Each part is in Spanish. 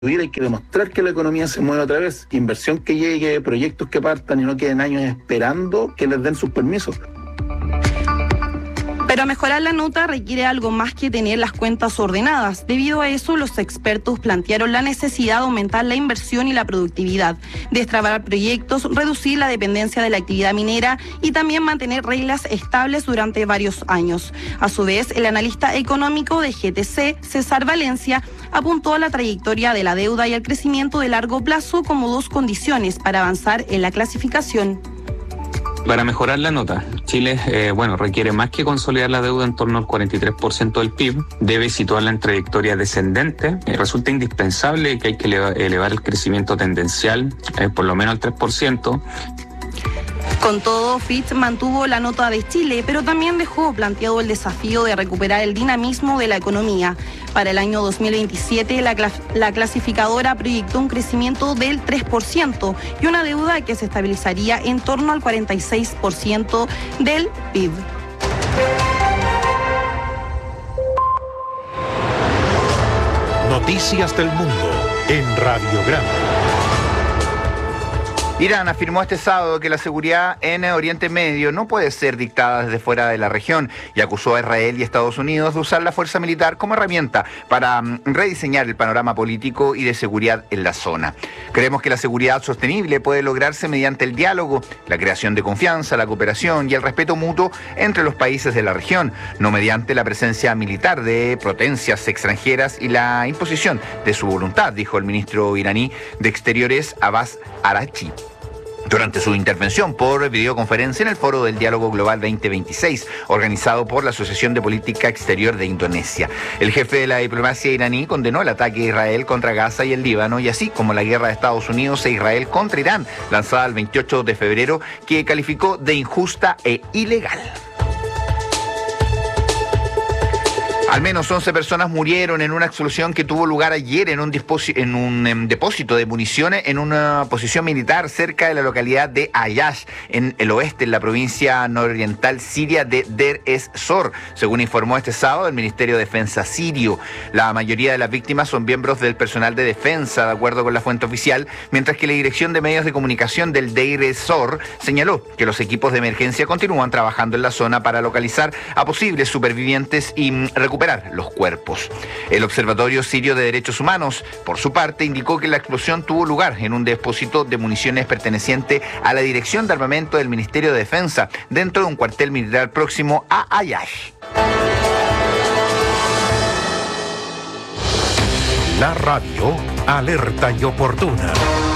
hay que demostrar que la economía se mueve otra vez, inversión que llegue, proyectos que partan y no queden años esperando que les den sus permisos. Pero mejorar la nota requiere algo más que tener las cuentas ordenadas. Debido a eso, los expertos plantearon la necesidad de aumentar la inversión y la productividad, destrabar proyectos, reducir la dependencia de la actividad minera y también mantener reglas estables durante varios años. A su vez, el analista económico de GTC, César Valencia, apuntó a la trayectoria de la deuda y al crecimiento de largo plazo como dos condiciones para avanzar en la clasificación. Para mejorar la nota, Chile requiere más que consolidar la deuda en torno al 43% del PIB, debe situarla en trayectoria descendente. Resulta indispensable que hay que elevar el crecimiento tendencial por lo menos al 3%. Con todo, Fitch mantuvo la nota de Chile, pero también dejó planteado el desafío de recuperar el dinamismo de la economía. Para el año 2027, la clasificadora proyectó un crecimiento del 3% y una deuda que se estabilizaría en torno al 46% del PIB. Noticias del Mundo en Radiograma. Irán afirmó este sábado que la seguridad en Oriente Medio no puede ser dictada desde fuera de la región y acusó a Israel y Estados Unidos de usar la fuerza militar como herramienta para rediseñar el panorama político y de seguridad en la zona. Creemos que la seguridad sostenible puede lograrse mediante el diálogo, la creación de confianza, la cooperación y el respeto mutuo entre los países de la región, no mediante la presencia militar de potencias extranjeras y la imposición de su voluntad, dijo el ministro iraní de Exteriores Abbas Araghchi durante su intervención por videoconferencia en el Foro del Diálogo Global 2026, organizado por la Asociación de Política Exterior de Indonesia. El jefe de la diplomacia iraní condenó el ataque de Israel contra Gaza y el Líbano, y así como la guerra de Estados Unidos e Israel contra Irán, lanzada el 28 de febrero, que calificó de injusta e ilegal. Al menos 11 personas murieron en una explosión que tuvo lugar ayer en un depósito de municiones en una posición militar cerca de la localidad de Ayash, en el oeste, en la provincia nororiental siria de Der es-Zor, según informó este sábado el Ministerio de Defensa sirio. La mayoría de las víctimas son miembros del personal de defensa, de acuerdo con la fuente oficial, mientras que la Dirección de Medios de Comunicación del Deir ez-Zor señaló que los equipos de emergencia continúan trabajando en la zona para localizar a posibles supervivientes y recuperar los cuerpos. El Observatorio Sirio de Derechos Humanos, por su parte, indicó que la explosión tuvo lugar en un depósito de municiones perteneciente a la Dirección de Armamento del Ministerio de Defensa, dentro de un cuartel militar próximo a Ayash. La radio alerta y oportuna.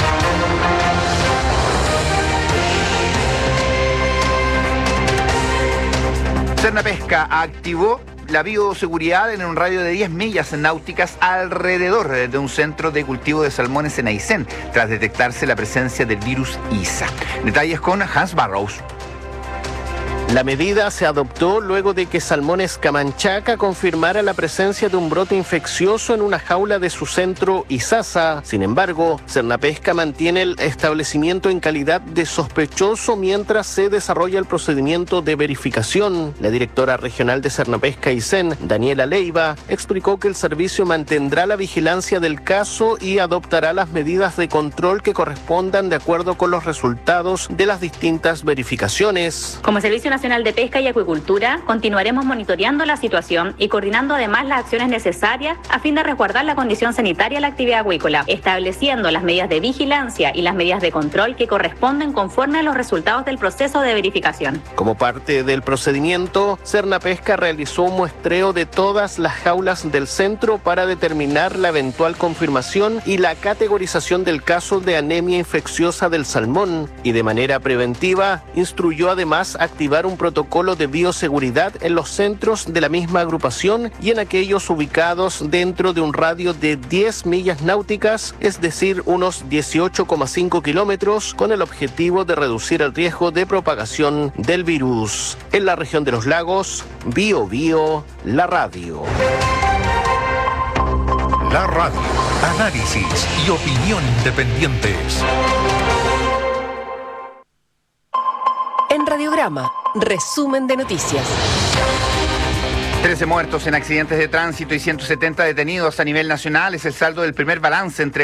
Cernapesca activó la bioseguridad en un radio de 10 millas náuticas alrededor de un centro de cultivo de salmones en Aysén, tras detectarse la presencia del virus ISA. Detalles con Hans Barrows. La medida se adoptó luego de que Salmones Camanchaca confirmara la presencia de un brote infeccioso en una jaula de su centro Isasa. Sin embargo, Cernapesca mantiene el establecimiento en calidad de sospechoso mientras se desarrolla el procedimiento de verificación. La directora regional de Cernapesca Aysén, Daniela Leiva, explicó que el servicio mantendrá la vigilancia del caso y adoptará las medidas de control que correspondan de acuerdo con los resultados de las distintas verificaciones. Como Servicio Nacional de Pesca y Acuicultura, continuaremos monitoreando la situación y coordinando además las acciones necesarias a fin de resguardar la condición sanitaria de la actividad acuícola, estableciendo las medidas de vigilancia y las medidas de control que corresponden conforme a los resultados del proceso de verificación. Como parte del procedimiento, Cernapesca realizó un muestreo de todas las jaulas del centro para determinar la eventual confirmación y la categorización del caso de anemia infecciosa del salmón, y de manera preventiva instruyó además activar un protocolo de bioseguridad en los centros de la misma agrupación y en aquellos ubicados dentro de un radio de 10 millas náuticas, es decir, unos 18,5 kilómetros, con el objetivo de reducir el riesgo de propagación del virus. En la región de los lagos, Bio, la radio. La radio, análisis y opinión independientes. En Radiograma, resumen de noticias. 13 muertos en accidentes de tránsito y 170 detenidos a nivel nacional es el saldo del primer balance entre